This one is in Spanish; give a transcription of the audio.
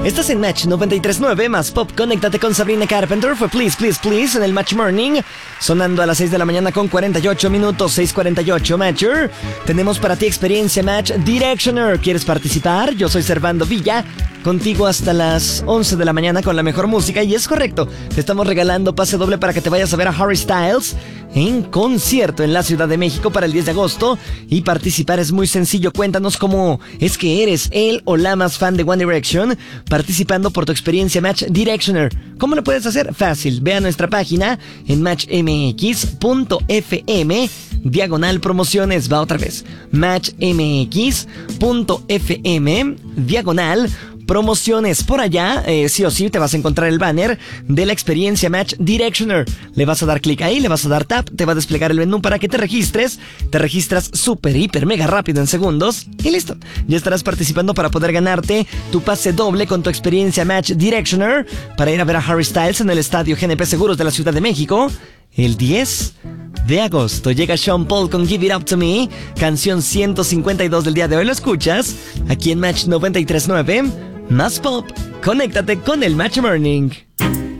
Estás en Match 93.9 más Pop. Conéctate con Sabrina Carpenter. Fue Please, Please, Please en el Match Morning. Sonando a las 6 de la mañana con 48 minutos. 6:48, Matcher. Tenemos para ti experiencia Match Directioner. ¿Quieres participar? Yo soy Servando Villa. Contigo hasta las 11 de la mañana con la mejor música. Y es correcto, te estamos regalando pase doble para que te vayas a ver a Harry Styles en concierto en la Ciudad de México para el 10 de agosto. Y participar es muy sencillo. Cuéntanos cómo es que eres el o la más fan de One Direction, participando por tu experiencia Match Directioner. ¿Cómo lo puedes hacer? Fácil. Ve a nuestra página en matchmx.fm/promociones. Va otra vez. matchmx.fm/promociones. Por allá, sí o sí, te vas a encontrar el banner de la experiencia Match Directioner. Le vas a dar clic ahí, le vas a dar tap, te va a desplegar el menú para que te registres. Te registras súper, hiper, mega rápido en segundos. Y listo, ya estarás participando para poder ganarte tu pase doble con tu experiencia Match Directioner para ir a ver a Harry Styles en el Estadio GNP Seguros de la Ciudad de México el 10 de agosto. Llega Sean Paul con Give It Up To Me, canción 152 del día de hoy. Lo escuchas aquí en Match 93.9 más Pop. Conéctate con el Match Morning.